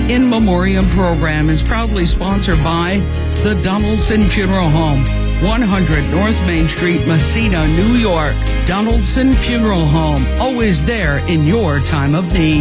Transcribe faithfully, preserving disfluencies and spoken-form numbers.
In Memoriam program is proudly sponsored by the Donaldson Funeral Home, one hundred North Main Street, Messina, New York. Donaldson Funeral Home, always there in your time of need.